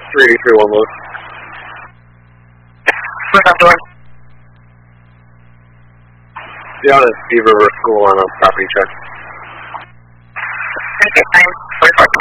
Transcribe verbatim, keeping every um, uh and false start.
three eighty-three one load. What's up, doing? Down at Steve River School on a property check. Okay, fine. forty-four.